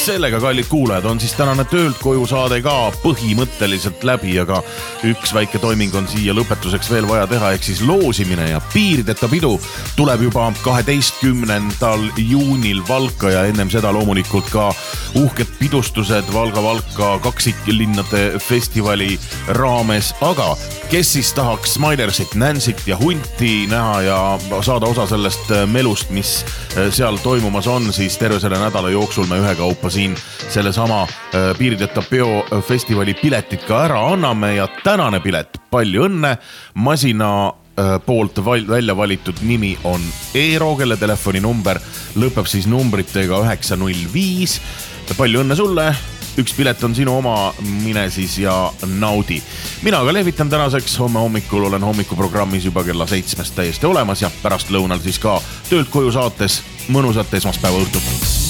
sellega, kallid kuulajad, on siis tänane töölt koju saade ka põhimõtteliselt läbi, aga üks väike toiming on siia lõpetuseks veel vaja teha, ehk siis loosimine ja piirideta pidu tuleb juba 12. juunil Valka ja ennem seda loomulikult ka uhked pidustused Valga kaksiklinnade festivali raames, aga kes siis tahaks Smilersit, Nancyt ja Hunti näha ja saada osa sellest melust, mis seal toimumas on, siis terve selle nädala jooksul me ühekaupa siin sellesama piirideta peo festivali piletit ka ära anname ja tänane pilet, palju õnne, masina poolt välja valitud nimi on Eero, kelle telefoninumber lõpeb siis numbritega 905. Palju õnne sulle, üks pilet on sinu oma, mine siis ja naudi. Mina aga lehvitan tänaseks, homme hommikul olen hommikuprogrammis juba kella 7 täiesti olemas ja pärast lõunal siis ka töölt koju saates mõnusat esmaspäeva õhtut.